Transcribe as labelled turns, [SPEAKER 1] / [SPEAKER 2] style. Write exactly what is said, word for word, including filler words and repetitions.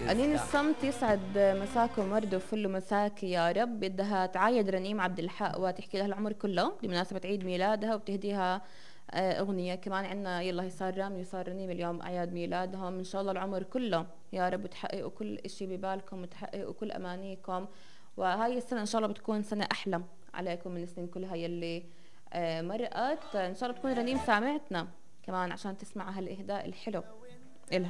[SPEAKER 1] قنين الصمت يسعد مساكم ورد وفل مساكي يا رب. بدها تعايد رنيم عبد الحق وتحكي لها العمر كله بمناسبة عيد ميلادها، وبتهديها آه، أغنية كمان. عنا يلا هي صار رامي وصار رنيم اليوم أعياد ميلادهم، إن شاء الله العمر كله يا رب تحققوا كل إشي ببالكم وتحققوا كل أمانيكم. وهاي السنة إن شاء الله بتكون سنة أحلى عليكم من السنين كلها يلي آه، مرقت. إن شاء الله تكون رنيم سامعتنا كمان عشان تسمع هالإهداء الحلو.